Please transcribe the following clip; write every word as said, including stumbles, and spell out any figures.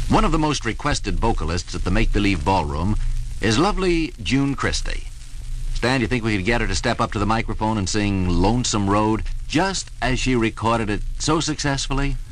One of the most requested vocalists at the Make Believe Ballroom is lovely June Christie. Stan, you think we could get her to step up to the microphone and sing Lonesome Road just as she recorded it so successfully?